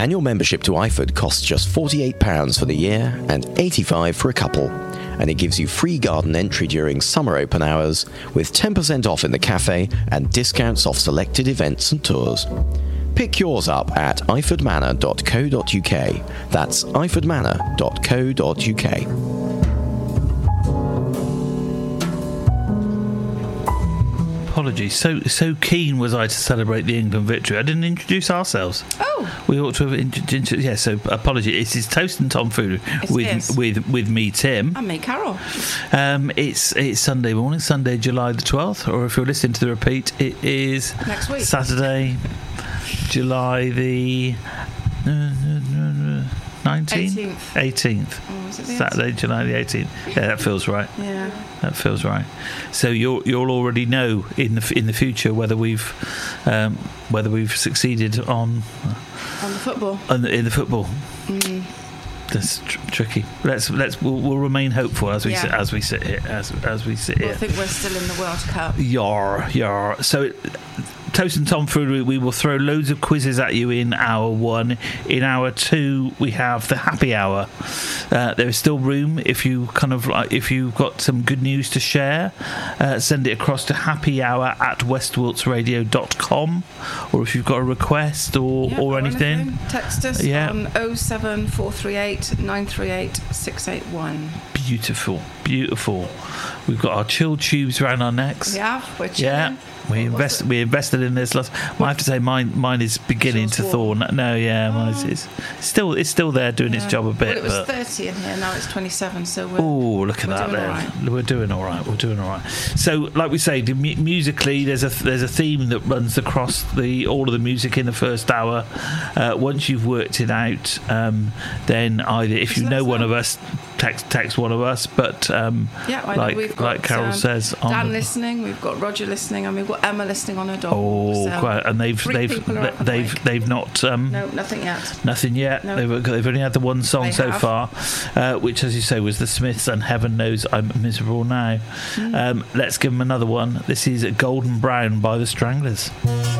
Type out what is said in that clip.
annual membership to iFood costs just £48 for the year and £85 for a couple. And it gives you free garden entry during summer open hours with 10% off in the cafe and discounts off selected events and tours. Pick yours up at ifordmanor.co.uk. That's ifordmanor.co.uk. Apologies. So keen was I to celebrate the England victory, I didn't introduce ourselves. Oh, we ought to have introduced. Yeah. So apologies. It is Toast and Tomfoolery with me, Tim. and me, Carol. It's Sunday morning, Sunday, July the 12th, or if you're listening to the repeat, it is Next week. Saturday, July the 19th, 18th. Oh, is it the Saturday, July the 18th. Yeah, that feels right. Yeah. That feels right. So you'll already know in the future whether we've succeeded on the football. In the football. That's tricky. We'll remain hopeful as we sit here. As we sit here. I think we're still in the World Cup. Yar. So, Toast and Tomfoolery, we will throw loads of quizzes at you in hour 1. In hour 2, we have the happy hour. There is still room if you've got some good news to share. Send it across to happyhour@westwiltsradio.com, or if you've got a request or anything, text us on 07438 938 681. Beautiful. We've got our chill tubes around our necks. We have. We're chilling. Yeah. We invested in this. I have to say, mine is beginning to thaw. No, yeah, mine is still there doing its job a bit. Well, it was 30 in here. Now it's 27. So look at that! There, we're doing all right. So, like we say, musically, there's a theme that runs across all of the music in the first hour. Once you've worked it out, then either if you know one of us, text one of us. But like Carol says, Dan listening, we've got Roger listening, and we've got Emma listening on her dog. Quite, and they've not no, nothing yet. No. They've only had the one song so far, which, as you say, was the Smiths, and Heaven Knows I'm Miserable Now. Let's give them another one. This is Golden Brown by the Stranglers.